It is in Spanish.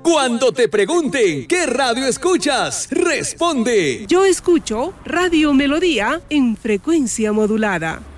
Cuando te pregunten qué radio escuchas, responde. Yo escucho Radio Melodía en frecuencia modulada.